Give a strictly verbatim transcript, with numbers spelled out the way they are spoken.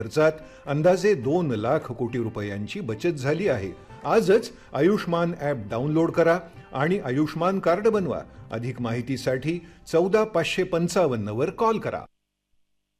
खर्चात अंदाजे दोन लाख कोटी रुपयांची बचत झाली आहे। आजच आयुष्मान ॲप डाउनलोड करा आणि आयुष्मान कार्ड बनवा। अधिक माहितीसाठी चौदा पाचशे पंचावन्न वर कॉल करा।